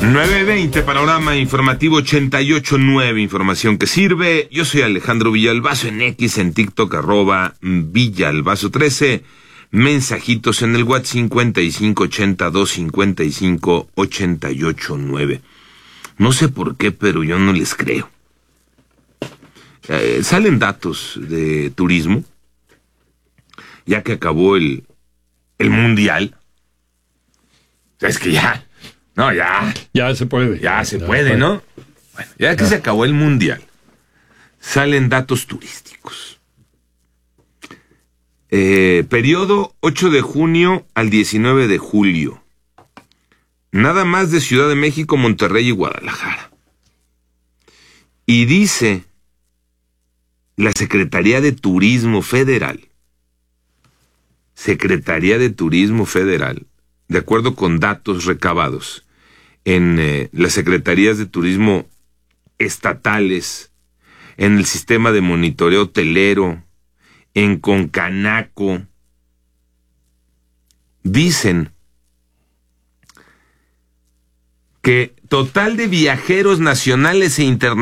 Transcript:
9:20, panorama informativo 88.9, información que sirve. Yo soy Alejandro Villalbazo en X, en TikTok, @Villalbazo13. Mensajitos en el WhatsApp 5582558889. No sé por qué, pero yo no les creo. Salen datos de turismo, ya que acabó el Mundial. Es que ya... No, ya. Ya se puede. Ya se puede, ¿no? Bueno, ya que se acabó el Mundial, salen datos turísticos. Periodo 8 de junio al 19 de julio. Nada más de Ciudad de México, Monterrey y Guadalajara. Y dice la Secretaría de Turismo Federal, de acuerdo con datos recabados en las secretarías de turismo estatales, en el sistema de monitoreo hotelero, en Concanaco, dicen que total de viajeros nacionales e internacionales